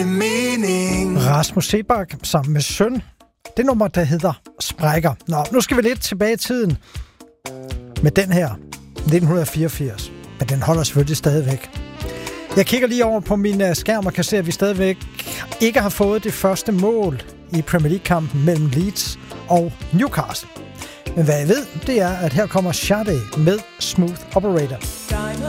Rasmus Seebach sammen med Søn. Det nummer, der hedder Sprækker. Nå, nu skal vi lidt tilbage i tiden med den her 1984. Men den holder selvfølgelig stadigvæk. Jeg kigger lige over på min skærm og kan se, at vi stadigvæk ikke har fået det første mål i Premier League-kampen mellem Leeds og Newcastle. Men hvad jeg ved, det er, at her kommer Sade med Smooth Operator.